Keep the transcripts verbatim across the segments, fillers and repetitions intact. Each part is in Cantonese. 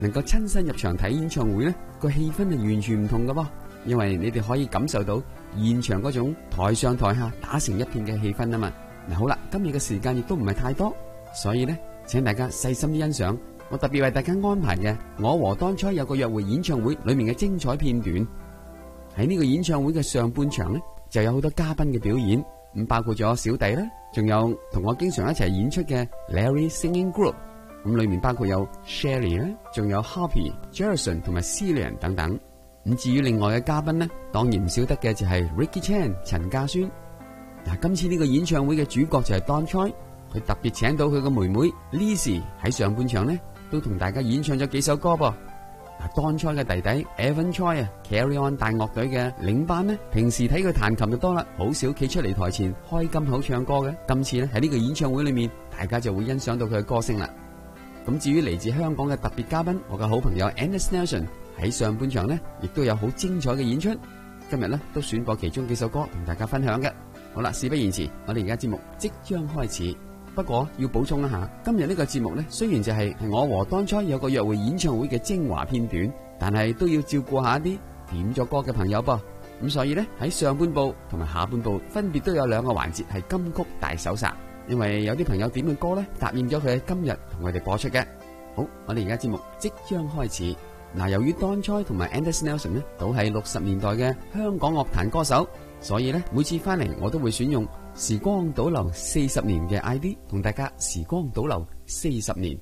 能夠親身入場睇演唱會呢，個氣氛係完全唔同噶噃，因為你哋可以感受到現場嗰種台上台下打成一片嘅氣氛啊嘛。嗱，好啦，今日嘅時間亦都唔係太多，所以呢，請大家細心啲欣賞我特別為大家安排嘅《我和當初有個約會》演唱會裏面嘅精彩片段。喺呢個演唱會嘅上半場呢，就有好多嘉賓嘅表演，咁包括咗小弟啦，仲有同我經常一齊演出嘅 Larry Singing Group， 咁裏面包括有 Shelly 啦，仲有 Happy、Jerson 同埋 Cillian 等等。咁至於另外嘅嘉賓呢，當然唔少得嘅就係 Ricky Chan 陳家孫。嗱，今次呢個演唱會嘅主角就係 Don Choi， 佢特別請到佢個妹妹 Lizzy 喺上半場呢，都同大家演唱咗幾首歌噃。嗱，Don Choi嘅弟弟 Evan Choi 啊 ，Carry On 大樂隊嘅領班呢，平時睇佢彈琴就多啦，好少企出嚟台前開金口唱歌嘅。今次呢，喺呢個演唱會裏面，大家就會欣賞到佢嘅歌聲啦。咁至於嚟自香港嘅特別嘉賓，我嘅好朋友 Anders Nelson 喺上半場呢，亦都有好精彩嘅演出。今日呢，都選播其中幾首歌同大家分享嘅。好啦，事不宜遲，我哋而家節目即將開始。不過要補充一下，今日呢個節目呢，雖然就係我和當初有個約會演唱會嘅精華片段，但係都要照顧下一啲點咗歌嘅朋友噃。咁所以呢，喺上半部同埋下半部分別都有兩個環節係金曲大搜殺，因為有啲朋友點嘅歌呢，答應咗佢喺今日同佢哋播出嘅。好，我哋而家節目即將開始。嗱，由於 Don Choi 同埋 Anders Nelson 呢，都係六十年代嘅香港樂壇歌手，所以呢，每次翻嚟我都會選用時光倒流四十年嘅 I D 同大家時光倒流四十年。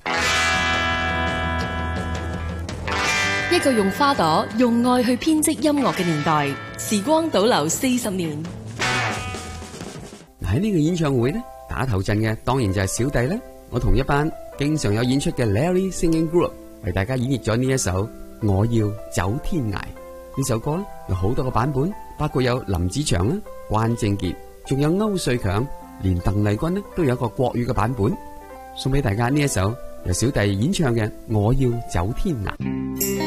一個用花朵用愛去編織音樂嘅年代，時光倒流四十年。 喺呢個演唱會呢，打頭陣嘅當然就係小弟啦。我同一班經常有演出嘅 Larry Singing Group 為大家演繹咗呢一首我要走天涯。呢首歌呢，有好多個版本，包括有林子祥啦、關正傑，仲有歐瑞強，連鄧麗君呢都有一個國語嘅版本，送俾大家呢一首由小弟演唱嘅我要走天涯。